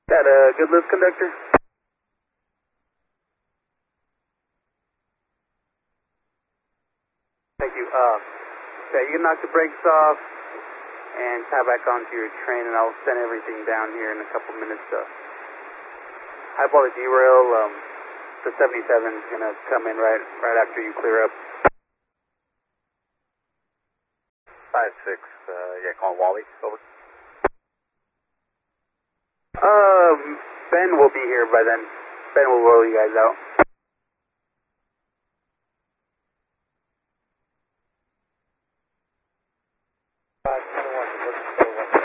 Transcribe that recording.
That a good lift, conductor? Thank you. Yeah, you can knock the brakes off and tie back onto your train, and I'll send everything down here in a couple minutes. Highball the derail. The 77 is gonna come in right after you clear up. 5-6. Yeah, calling Wally. Over. Ben will be here by then. Ben will roll you guys out.